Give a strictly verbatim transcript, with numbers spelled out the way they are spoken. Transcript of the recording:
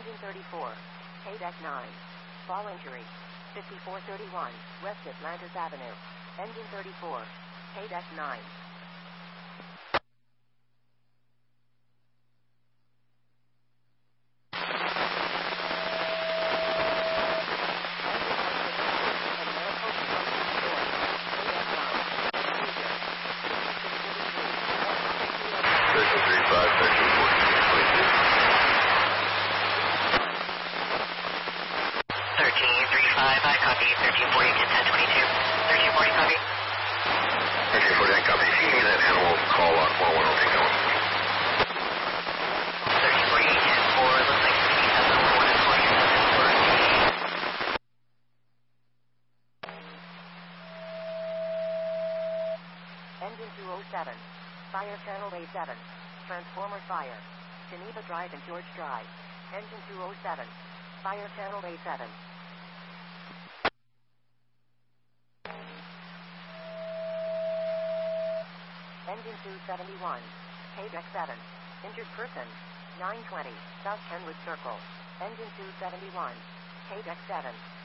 Engine thirty-four. K-Deck nine. Fall injury. fifty-four thirty-one, West Atlantis Avenue. Engine thirty-four. K-Deck nine. thirteen thirty-five, I copy. thirteen forty, get ten twenty-two. thirteen forty, copy. thirteen forty, I copy. If you need that animal, call on one one, I'll take that one. thirteen forty, ten four, looks like sixty-seven one one and forty-seven fourteen. Engine two oh seven. Fire channel A seven. Transformer fire. Geneva Drive and George Drive. Engine two oh seven. Fire channel A seven. Engine two seventy-one. K-Deck seven. Injured person. nine twenty. South Kenwood Circle. Engine two seventy-one. K-Deck seven.